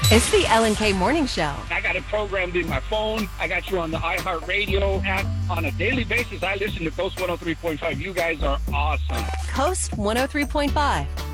It's the L&K Morning Show. I got it programmed in my phone. I got you on the iHeartRadio app. On a daily basis, I listen to Coast 103.5. You guys are awesome. Coast 103.5.